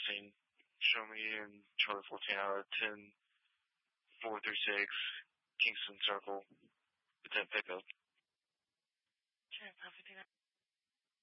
crossing. Show me in Charlie 14 out of 10, 436, Kingston Circle, 10 pickup.